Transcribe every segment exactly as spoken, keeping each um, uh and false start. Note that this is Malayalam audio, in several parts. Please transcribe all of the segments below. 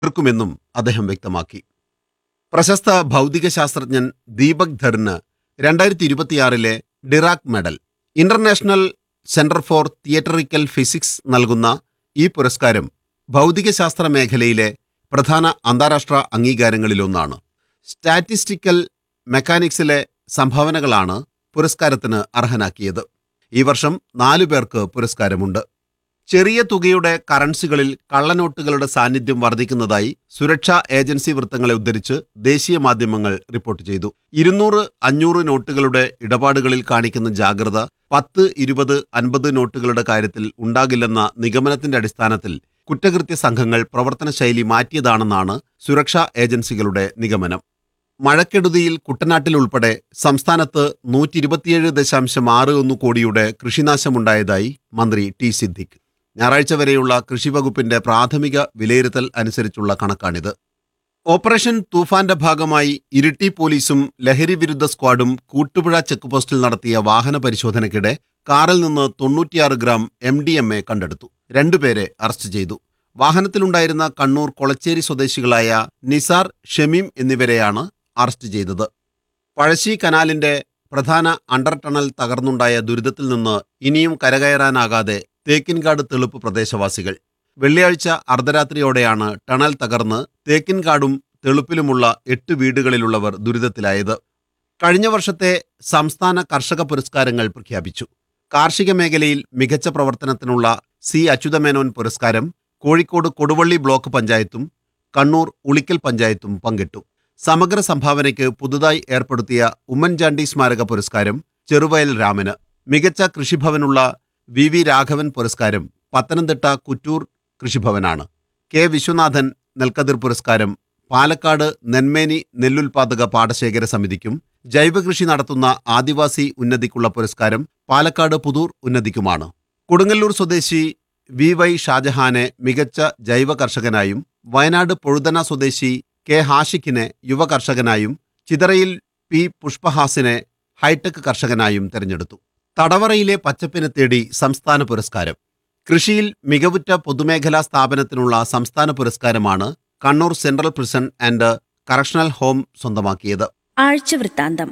ക്കുമെന്നും അദ്ദേഹം വ്യക്തമാക്കി. പ്രശസ്ത ഭൗതിക ശാസ്ത്രജ്ഞൻ ദീപക് ധറിന് രണ്ടായിരത്തി ഇരുപത്തിയാറിലെ Dirac medal, international centre for തിയറ്ററിക്കൽ physics നൽകുന്ന ഈ പുരസ്കാരം ഭൗതികശാസ്ത്ര മേഖലയിലെ പ്രധാന അന്താരാഷ്ട്ര അംഗീകാരങ്ങളിലൊന്നാണ്. സ്റ്റാറ്റിസ്റ്റിക്കൽ മെക്കാനിക്സിലെ സംഭാവനകളാണ് പുരസ്കാരത്തിന് അർഹനാക്കിയത്. ഈ വർഷം നാലു പേർക്ക് പുരസ്കാരമുണ്ട്. ചെറിയ തുകയുടെ കറൻസികളിൽ കള്ളനോട്ടുകളുടെ സാന്നിധ്യം വർദ്ധിക്കുന്നതായി സുരക്ഷാ ഏജൻസി വൃത്തങ്ങളെ ഉദ്ധരിച്ച് ദേശീയ മാധ്യമങ്ങൾ റിപ്പോർട്ട് ചെയ്തു. ഇരുന്നൂറ് അഞ്ഞൂറ് നോട്ടുകളുടെ ഇടപാടുകളിൽ കാണിക്കുന്ന ജാഗ്രത പത്ത് ഇരുപത് അൻപത് നോട്ടുകളുടെ കാര്യത്തിൽ ഉണ്ടാകില്ലെന്ന നിഗമനത്തിന്റെ അടിസ്ഥാനത്തിൽ കുറ്റകൃത്യ സംഘങ്ങൾ പ്രവർത്തന ശൈലി മാറ്റിയതാണെന്നാണ് സുരക്ഷാ ഏജൻസികളുടെ നിഗമനം. മഴക്കെടുതിയിൽ കുട്ടനാട്ടിൽ ഉൾപ്പെടെ സംസ്ഥാനത്ത് നൂറ്റി ഇരുപത്തിയേഴ് ദശാംശം ആറ് ഒന്ന് കോടിയുടെ കൃഷിനാശമുണ്ടായതായി മന്ത്രി ടി സിദ്ദിഖ്. ഞായറാഴ്ച വരെയുള്ള കൃഷിവകുപ്പിന്റെ പ്രാഥമിക വിലയിരുത്തൽ അനുസരിച്ചുള്ള കണക്കാണിത്. ഓപ്പറേഷൻ തൂഫാന്റെ ഭാഗമായി ഇരിട്ടി പോലീസും ലഹരി വിരുദ്ധ സ്ക്വാഡും കൂട്ടുപുഴ ചെക്ക് പോസ്റ്റിൽ നടത്തിയ വാഹന പരിശോധനയ്ക്കിടെ കാറിൽ നിന്ന് തൊണ്ണൂറ്റിയാറ് gram M D M A കണ്ടെടുത്തു. രണ്ടുപേരെ അറസ്റ്റ് ചെയ്തു. വാഹനത്തിലുണ്ടായിരുന്ന കണ്ണൂർ കൊളച്ചേരി സ്വദേശികളായ നിസാർ, ഷമീം എന്നിവരെയാണ് അറസ്റ്റ് ചെയ്തത്. പഴശ്ശി കനാലിന്റെ പ്രധാന അണ്ടർ ടണൽ തകർന്നുണ്ടായ ദുരിതത്തിൽ നിന്ന് ഇനിയും കരകയറാനാകാതെ തേക്കിൻകാട് തെളുപ്പ് പ്രദേശവാസികൾ. വെള്ളിയാഴ്ച അർദ്ധരാത്രിയോടെയാണ് ടണൽ തകർന്ന് തേക്കിൻകാടും തെളുപ്പിലുമുള്ള എട്ട് വീടുകളിലുള്ളവർ ദുരിതത്തിലായത്. കഴിഞ്ഞ വർഷത്തെ സംസ്ഥാന കർഷക പുരസ്കാരങ്ങൾ പ്രഖ്യാപിച്ചു. കാർഷിക മേഖലയിൽ മികച്ച പ്രവർത്തനത്തിനുള്ള സി അച്യുതമേനോൻ പുരസ്കാരം കോഴിക്കോട് കൊടുവള്ളി ബ്ലോക്ക് പഞ്ചായത്തും കണ്ണൂർ ഉളിക്കൽ പഞ്ചായത്തും പങ്കിട്ടു. സമഗ്ര സംഭാവനയ്ക്ക് പുതുതായി ഏർപ്പെടുത്തിയ ഉമ്മൻചാണ്ടി സ്മാരക പുരസ്കാരം ചെറുവയൽ രാമന്. മികച്ച കൃഷിഭവനുള്ള വി വി രാഘവൻ പുരസ്കാരം പത്തനംതിട്ട കുറ്റൂർ കൃഷിഭവനാണ്. കെ വിശ്വനാഥൻ നെൽക്കതിർ പുരസ്കാരം പാലക്കാട് നെന്മേനി നെല്ലുൽപാദക പാടശേഖര സമിതിക്കും ജൈവകൃഷി നടത്തുന്ന ആദിവാസി ഉന്നതിക്കുള്ള പുരസ്കാരം പാലക്കാട് പുതൂർ ഉന്നതിക്കുമാണ്. കൊടുങ്ങല്ലൂർ സ്വദേശി വി വൈ ഷാജഹാനെ മികച്ച ജൈവ കർഷകനായും വയനാട് പൊഴുതന സ്വദേശി കെ ഹാഷിഖിനെ യുവ കർഷകനായും ചിതറയിൽ പി പുഷ്പഹാസിനെ ഹൈടെക് കർഷകനായും തെരഞ്ഞെടുത്തു. തടവറയിലെ പച്ചപ്പിനെ തേടി സംസ്ഥാന പുരസ്കാരം. കൃഷിയിൽ മികവുറ്റ പൊതുമേഖലാ സ്ഥാപനത്തിനുള്ള സംസ്ഥാന പുരസ്കാരമാണ് Kannur central prison and correctional home സ്വന്തമാക്കിയത്. ആഴ്ചവൃത്താന്തം.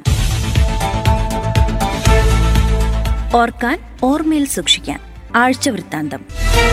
ഓർക്കാൻ, ഓർമ്മയിൽ സൂക്ഷിക്കാൻ. ആഴ്ചവൃത്താന്തം.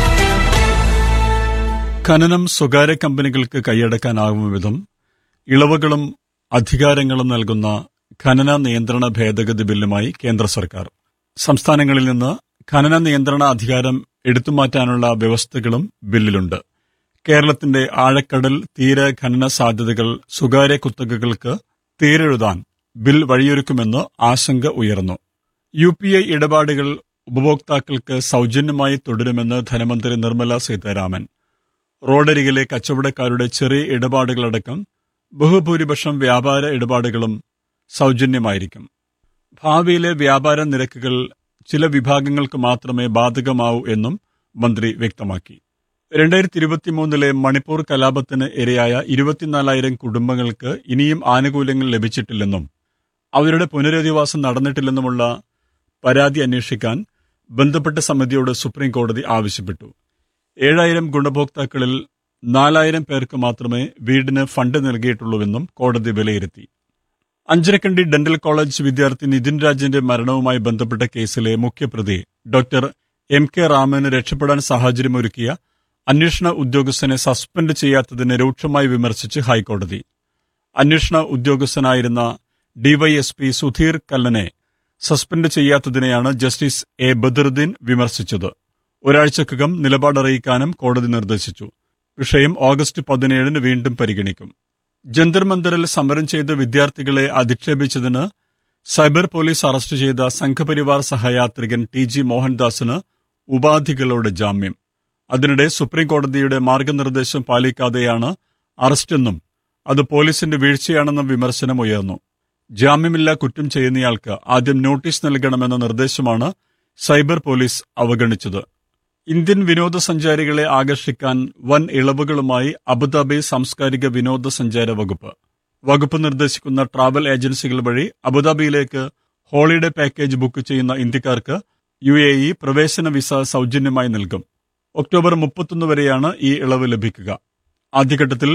ഖനനം സ്വകാര്യ കമ്പനികൾക്ക് കൈയടക്കാനാകും വിധം ഇളവുകളും അധികാരങ്ങളും നൽകുന്ന ഖനന നിയന്ത്രണ ഭേദഗതി ബില്ലുമായി കേന്ദ്ര സർക്കാർ. സംസ്ഥാനങ്ങളിൽ നിന്ന് ഖനന നിയന്ത്രണ അധികാരം എടുത്തുമാറ്റാനുള്ള വ്യവസ്ഥകളും ബില്ലിലുണ്ട്. കേരളത്തിന്റെ ആഴക്കടൽ തീര ഖനന സാധ്യതകൾ സ്വകാര്യ കുത്തകകൾക്ക് തീരെഴുതാൻ ബിൽ വഴിയൊരുക്കുമെന്ന് ആശങ്ക ഉയർന്നു. യു പി ഐ ഇടപാടുകൾ ഉപഭോക്താക്കൾക്ക് സൗജന്യമായി തുടരുമെന്ന് ധനമന്ത്രി നിർമ്മല സീതാരാമൻ. റോഡരികിലെ കച്ചവടക്കാരുടെ ചെറിയ ഇടപാടുകളടക്കം ബഹുഭൂരിപക്ഷം വ്യാപാര ഇടപാടുകളും സൗജന്യമായിരിക്കും. ഭാവിയിലെ വ്യാപാര നിരക്കുകൾ ചില വിഭാഗങ്ങൾക്ക് മാത്രമേ ബാധകമാവൂ എന്നും മന്ത്രി വ്യക്തമാക്കി. രണ്ടായിരത്തി ഇരുപത്തിമൂന്നിലെ മണിപ്പൂർ കലാപത്തിന് ഇരയായ ഇരുപത്തിനാലായിരം കുടുംബങ്ങൾക്ക് ഇനിയും ആനുകൂല്യങ്ങൾ ലഭിച്ചിട്ടില്ലെന്നും അവരുടെ പുനരധിവാസം നടന്നിട്ടില്ലെന്നുമുള്ള പരാതി അന്വേഷിക്കാൻ ബന്ധപ്പെട്ട സമിതിയോട് സുപ്രീംകോടതി ആവശ്യപ്പെട്ടു. ഏഴായിരം ഗുണഭോക്താക്കളിൽ നാലായിരം പേർക്ക് മാത്രമേ വീടിന് ഫണ്ട് നൽകിയിട്ടുള്ളൂവെന്നും കോടതി വിലയിരുത്തി. അഞ്ചരക്കണ്ടി ഡെന്റൽ കോളേജ് വിദ്യാർത്ഥി നിതിൻ രാജിന്റെ മരണവുമായി ബന്ധപ്പെട്ട കേസിലെ മുഖ്യപ്രതി ഡോക്ടർ എം കെ രാമന് രക്ഷപ്പെടാൻ സാഹചര്യമൊരുക്കിയ അന്വേഷണ ഉദ്യോഗസ്ഥനെ സസ്പെൻഡ് ചെയ്യാത്തതിനെ രൂക്ഷമായി വിമർശിച്ച് ഹൈക്കോടതി. അന്വേഷണ ഉദ്യോഗസ്ഥനായിരുന്ന DYSP Sudheer കല്ലനെ suspend ചെയ്യാത്തതിനെയാണ് justice A Badaruddin വിമർശിച്ചത്. ഒരാഴ്ചക്കകം നിലപാടറിയിക്കാനും കോടതി നിർദ്ദേശിച്ചു. വിഷയം ഓഗസ്റ്റ് പതിനേഴിന് വീണ്ടും പരിഗണിക്കും. ജന്തർ മന്ദറിൽ സമരം ചെയ്ത വിദ്യാർത്ഥികളെ അധിക്ഷേപിച്ചതിന് സൈബർ പോലീസ് അറസ്റ്റ് ചെയ്ത സംഘപരിവാർ സഹയാത്രികൻ ടി ജി മോഹൻദാസിന് ഉപാധികളോടെ ജാമ്യം. അതിനിടെ സുപ്രീംകോടതിയുടെ മാർഗനിർദ്ദേശം പാലിക്കാതെയാണ് അറസ്റ്റെന്നും അത് പോലീസിന്റെ വീഴ്ചയാണെന്ന വിമർശനം ഉയർന്നു. ജാമ്യമില്ലാ കുറ്റം ചെയ്യുന്നയാൾക്ക് ആദ്യം നോട്ടീസ് നൽകണമെന്ന നിർദ്ദേശമാണ് സൈബർ പോലീസ് അവഗണിച്ചത്. ഇന്ത്യൻ വിനോദസഞ്ചാരികളെ ആകർഷിക്കാൻ വൻ ഇളവുകളുമായി അബുദാബി സാംസ്കാരിക വിനോദസഞ്ചാര വകുപ്പ്. വകുപ്പ് നിർദ്ദേശിക്കുന്ന ട്രാവൽ ഏജൻസികൾ വഴി അബുദാബിയിലേക്ക് ഹോളിഡേ പാക്കേജ് ബുക്ക് ചെയ്യുന്ന ഇന്ത്യക്കാർക്ക് യു എ ഇ പ്രവേശന വിസ സൗജന്യമായി നൽകും. ഒക്ടോബർ മുപ്പത്തൊന്ന് വരെയാണ് ഈ ഇളവ് ലഭിക്കുക. ആദ്യഘട്ടത്തിൽ